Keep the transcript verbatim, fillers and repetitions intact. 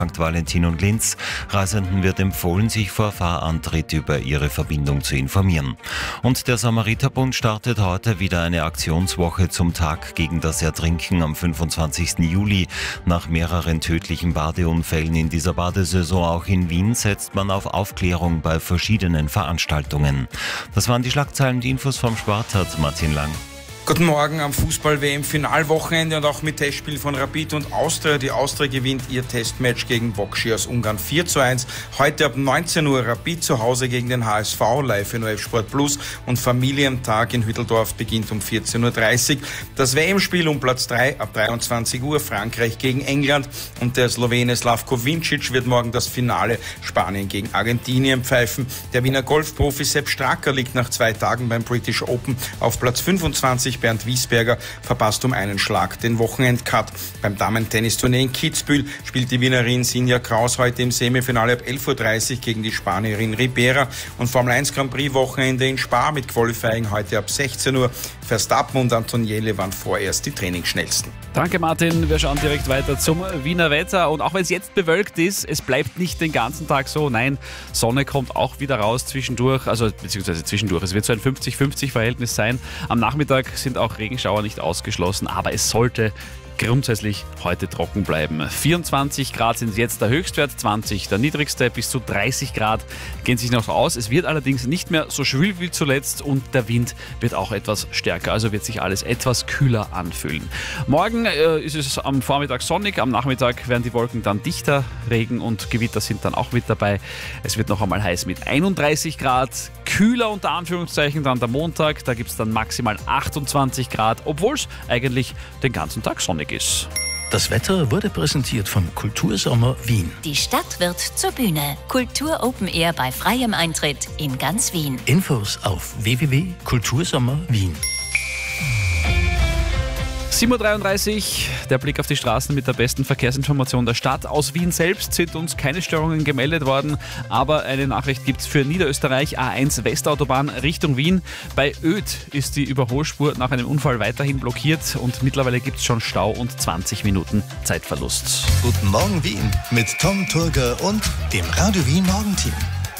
Sankt Valentin und Linz. Reisenden wird empfohlen, sich vor Fahrantritt über ihre Verbindung zu informieren. Und der Samariterbund startet heute wieder eine Aktionswoche zum Tag gegen das Ertrinken am fünfundzwanzigsten Juli. Nach mehreren tödlichen Badeunfällen in dieser Badesaison auch in Wien setzt man auf Aufklärung bei verschiedenen Veranstaltungen. Das waren die Schlagzeilen, die Infos vom Sport hat Martin Lang. Guten Morgen am Fußball-W M-Finalwochenende und auch mit Testspiel von Rapid und Austria. Die Austria gewinnt ihr Testmatch gegen Vokshi aus Ungarn vier zu eins. Heute ab neunzehn Uhr Rapid zu Hause gegen den H S V, live in O F Sport Plus, und Familientag in Hütteldorf beginnt um vierzehn Uhr dreißig. Das W M-Spiel um Platz drei ab dreiundzwanzig Uhr, Frankreich gegen England, und der Slowene Slavko Vincic wird morgen das Finale Spanien gegen Argentinien pfeifen. Der Wiener Golfprofi Sepp Stracker liegt nach zwei Tagen beim British Open auf Platz fünfundzwanzig. Bernd Wiesberger verpasst um einen Schlag den Wochenendcut. Beim Damen-Tennisturnier in Kitzbühel spielt die Wienerin Sinja Kraus heute im Semifinale ab elf Uhr dreißig gegen die Spanierin Ribera. Und Formel eins Grand Prix Wochenende in Spa mit Qualifying heute ab sechzehn Uhr. Verstappen und Antonielli waren vorerst die Trainingsschnellsten. Danke Martin, wir schauen direkt weiter zum Wiener Wetter. Und auch wenn es jetzt bewölkt ist, es bleibt nicht den ganzen Tag so. Nein, Sonne kommt auch wieder raus zwischendurch, also beziehungsweise zwischendurch. Es wird so ein fünfzig fünfzig Verhältnis sein. Am Nachmittag sind auch Regenschauer nicht ausgeschlossen, aber es sollte grundsätzlich heute trocken bleiben. vierundzwanzig Grad sind jetzt der Höchstwert, zwanzig der niedrigste, bis zu dreißig Grad gehen sich noch aus. Es wird allerdings nicht mehr so schwül wie zuletzt und der Wind wird auch etwas stärker, also wird sich alles etwas kühler anfühlen. Morgen äh, ist es am Vormittag sonnig, am Nachmittag werden die Wolken dann dichter, Regen und Gewitter sind dann auch mit dabei. Es wird noch einmal heiß mit einunddreißig Grad, kühler unter Anführungszeichen dann der Montag, da gibt es dann maximal achtundzwanzig Grad, obwohl es eigentlich den ganzen Tag sonnig ist. Das Wetter wurde präsentiert vom Kultursommer Wien. Die Stadt wird zur Bühne. Kultur Open Air bei freiem Eintritt in ganz Wien. Infos auf w w w punkt kultursommer wien. sieben Uhr dreiunddreißig, der Blick auf die Straßen mit der besten Verkehrsinformation der Stadt. Aus Wien selbst sind uns keine Störungen gemeldet worden, aber eine Nachricht gibt es für Niederösterreich, A eins Westautobahn Richtung Wien. Bei Oedt ist die Überholspur nach einem Unfall weiterhin blockiert und mittlerweile gibt es schon Stau und zwanzig Minuten Zeitverlust. Guten Morgen Wien mit Tom Turger und dem Radio Wien Morgenteam.